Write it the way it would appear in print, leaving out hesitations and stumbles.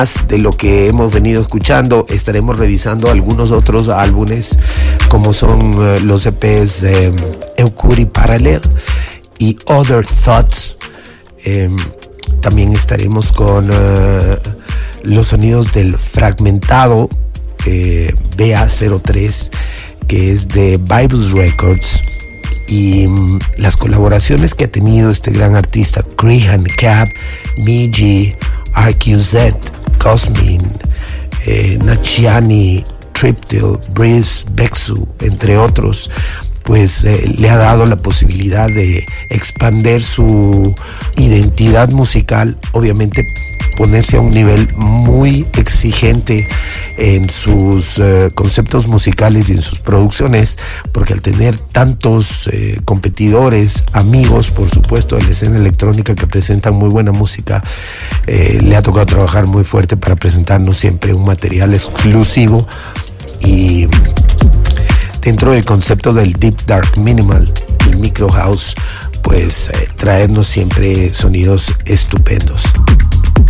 de lo que hemos venido escuchando, estaremos revisando algunos otros álbumes como son los EPs Eucuri Parallel y Other Thoughts. También estaremos con los sonidos del fragmentado BA03, que es de Vibes Records, y las colaboraciones que ha tenido este gran artista, Crehan Cab, Miji, RQZ, Cosmin, Nachiani, Triptil, Breeze, Bexu, entre otros, pues le ha dado la posibilidad de expandir su identidad musical, obviamente ponerse a un nivel muy exigente en sus conceptos musicales y en sus producciones, porque al tener tantos competidores, amigos, por supuesto, de la escena electrónica que presentan muy buena música, le ha tocado trabajar muy fuerte para presentarnos siempre un material exclusivo y dentro del concepto del Deep Dark Minimal, el Micro House, pues traernos siempre sonidos estupendos.